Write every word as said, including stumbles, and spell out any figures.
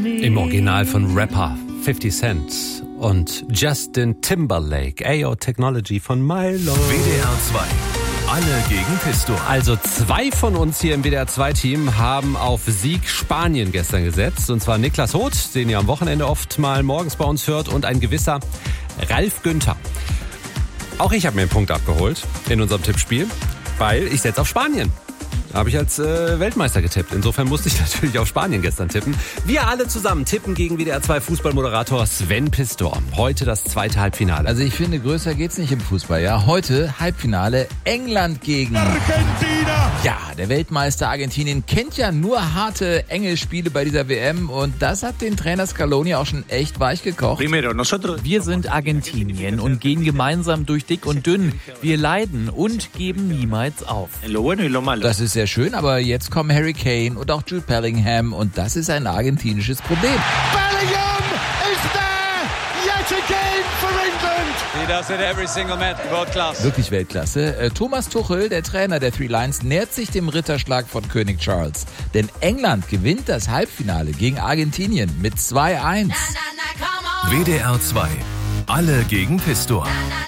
Im Original von Rapper fifty Cent und Justin Timberlake. A O Technology von Milo. W D R zwei. Alle gegen Pistor. Also zwei von uns hier im W D R zwei Team haben auf Sieg Spanien gestern gesetzt. Und zwar Niklas Hoth, den ihr am Wochenende oft mal morgens bei uns hört, und ein gewisser Ralf Günther. Auch ich habe mir einen Punkt abgeholt in unserem Tippspiel, weil ich setze auf Spanien. Habe ich als äh, Weltmeister getippt. Insofern musste ich natürlich auf Spanien gestern tippen. Wir alle zusammen tippen gegen W D R zwei Fußballmoderator Sven Pistor. Heute das zweite Halbfinale. Also ich finde, größer geht's nicht im Fußball. Ja, heute Halbfinale England gegen Argentina. Ja, der Weltmeister Argentinien kennt ja nur harte, enge Spiele bei dieser W M. Und das hat den Trainer Scaloni auch schon echt weich gekocht. Wir sind Argentinien und gehen gemeinsam durch dick und dünn. Wir leiden und geben niemals auf. Das ist sehr schön, aber jetzt kommen Harry Kane und auch Jude Bellingham und das ist ein argentinisches Problem. Bellingham is there yet again for England. He does it every single match, world class. Wirklich Weltklasse. Äh, Thomas Tuchel, der Trainer der Three Lions, nähert sich dem Ritterschlag von König Charles. Denn England gewinnt das Halbfinale gegen Argentinien mit zwei eins. W D R zwei. Alle gegen Pistor.